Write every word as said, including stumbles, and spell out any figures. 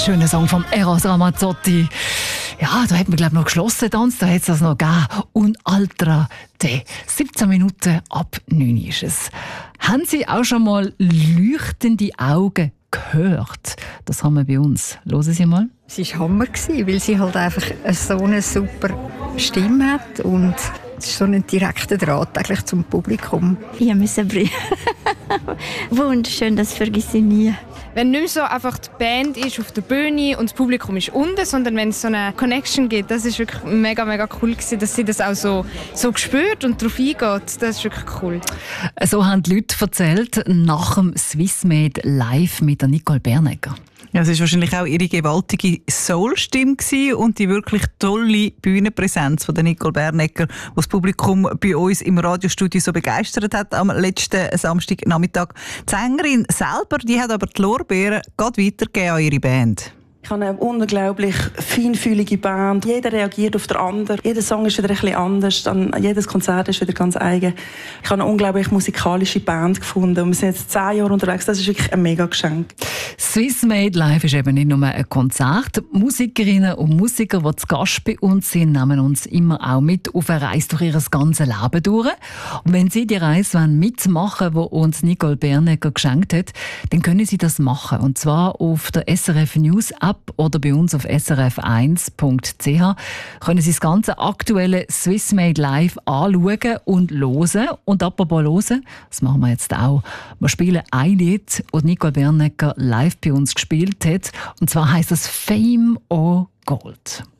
schöner Song vom Eros Ramazzotti. Ja, da hat man, glaube ich, noch geschlossen tanzt, da hat es das noch gegeben. Und Altra de. siebzehn Minuten ab neun ist es. Haben Sie auch schon mal leuchtende Augen gehört? Das haben wir bei uns. Hören Sie mal. Es war Hammer, weil sie halt einfach so eine super Stimme hat und es ist so ein direkter Draht eigentlich zum Publikum. Ich musste brüllen. Wunderschön, das vergesse ich nie. Wenn nicht mehr so einfach die Band ist auf der Bühne und das Publikum ist unten, sondern wenn es so eine Connection gibt, das ist wirklich mega, mega cool gewesen, dass sie das auch so, so gespürt und darauf eingeht. Das ist wirklich cool. So haben die Leute erzählt nach dem Swissmade Live mit der Nicole Bernegger. Ja, es war wahrscheinlich auch ihre gewaltige Soul-Stimme und die wirklich tolle Bühnenpräsenz von der Nicole Bernegger, die das Publikum bei uns im Radiostudio so begeistert hat am letzten Samstagnachmittag. Die Sängerin selber, die hat aber die Lorbeeren gerade weitergegeben an ihre Band. Ich habe eine unglaublich feinfühlige Band. Jeder reagiert auf den anderen. Jeder Song ist wieder ein bisschen anders. Dann jedes Konzert ist wieder ganz eigen. Ich habe eine unglaublich musikalische Band gefunden. Und wir sind jetzt zehn Jahre unterwegs. Das ist wirklich ein mega Geschenk. Swissmade Live ist eben nicht nur ein Konzert. Musikerinnen und Musiker, die zu Gast bei uns sind, nehmen uns immer auch mit auf eine Reise durch ihr ganzes Leben durch. Und wenn Sie die Reise mitmachen wollen, die uns Nicole Bernegger geschenkt hat, dann können Sie das machen. Und zwar auf der S R F News App oder bei uns auf s r f eins punkt c h können Sie das ganze aktuelle Swissmade Live anschauen und hören. Und apropos hören, das machen wir jetzt auch. Wir spielen ein Lied, das Nicole Bernegger live bei uns gespielt hat. Und zwar heisst das «Fame or Gold».